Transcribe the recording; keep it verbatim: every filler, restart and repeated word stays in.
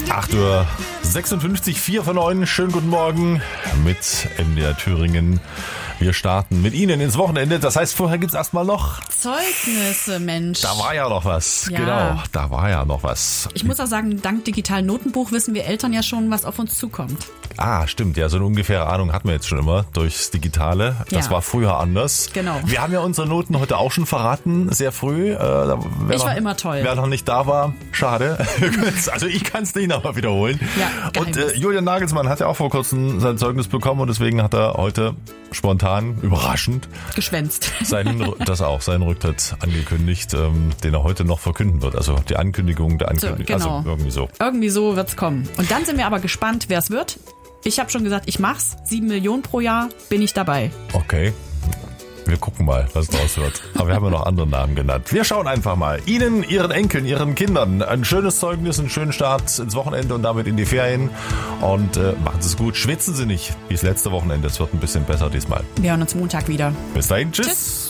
acht Uhr sechsundfünfzig, vier von neun. Schönen guten Morgen mit M D R Thüringen. Wir starten mit Ihnen ins Wochenende. Das heißt, vorher gibt's erstmal noch Zeugnisse, Mensch. Da war ja noch was. Ja. Genau, da war ja noch was. Ich muss auch sagen, dank digitalen Notenbuch wissen wir Eltern ja schon, was auf uns zukommt. Ah, stimmt. Ja, so eine ungefähre Ahnung hatten wir jetzt schon immer durchs Digitale. Das Ja. war früher anders. Genau. Wir haben ja unsere Noten heute auch schon verraten, sehr früh. Äh, da, wer Ich war noch, immer toll. Wer noch nicht da war, schade. Also ich kann es nicht nochmal wiederholen. Ja, und Geheimnis. äh, Julian Nagelsmann hat ja auch vor kurzem sein Zeugnis bekommen und deswegen hat er heute spontan, überraschend, Geschwänzt. seinen, das auch, seinen Rücktritt angekündigt, ähm, den er heute noch verkünden wird. Also die Ankündigung der Ankündigung. So, genau. Also irgendwie so. Irgendwie so wird's kommen. Und dann sind wir aber gespannt, wer es wird. Ich habe schon gesagt, ich mach's. Sieben Millionen pro Jahr bin ich dabei. Okay. Wir gucken mal, was draus wird. Aber wir haben ja noch andere Namen genannt. Wir schauen einfach mal. Ihnen, Ihren Enkeln, Ihren Kindern ein schönes Zeugnis, einen schönen Start ins Wochenende und damit in die Ferien. Und äh, machen Sie es gut. Schwitzen Sie nicht wie das letzte Wochenende. Es wird ein bisschen besser diesmal. Wir hören uns Montag wieder. Bis dahin. Tschüss. Tschüss.